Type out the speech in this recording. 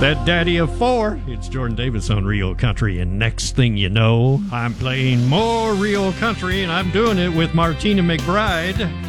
That daddy of four. It's Jordan Davis on Real Country, and next thing you know, I'm playing more Real Country, and I'm doing it with Martina McBride.